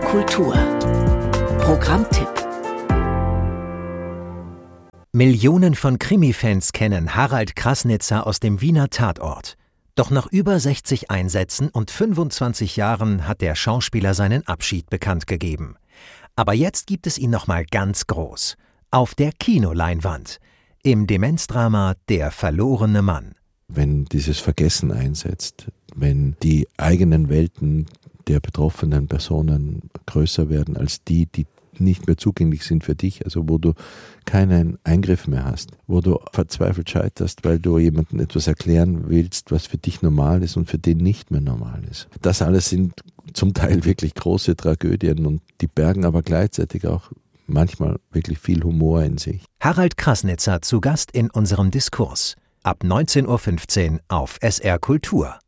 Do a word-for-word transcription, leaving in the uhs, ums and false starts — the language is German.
Kultur Programmtipp. Millionen von Krimi-Fans kennen Harald Krasnitzer aus dem Wiener Tatort. Doch nach über sechzig Einsätzen und fünfundzwanzig Jahren hat der Schauspieler seinen Abschied bekannt gegeben. Aber jetzt gibt es ihn nochmal ganz groß. Auf der Kinoleinwand. Im Demenzdrama Der verlorene Mann. Wenn dieses Vergessen einsetzt, wenn die eigenen Welten der betroffenen Personen größer werden als die, die nicht mehr zugänglich sind für dich, also wo du keinen Eingriff mehr hast, wo du verzweifelt scheiterst, weil du jemandem etwas erklären willst, was für dich normal ist und für den nicht mehr normal ist. Das alles sind zum Teil wirklich große Tragödien und die bergen aber gleichzeitig auch manchmal wirklich viel Humor in sich. Harald Krasnitzer zu Gast in unserem Diskurs. Ab neunzehn Uhr fünfzehn auf S R Kultur.